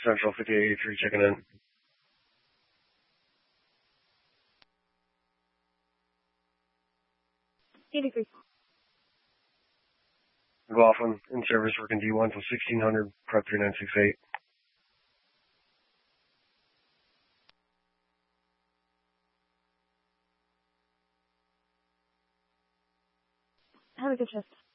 Central 5883 checking in. McLaughlin, in service working D1 till 1600, prep 3968. Have a good shift.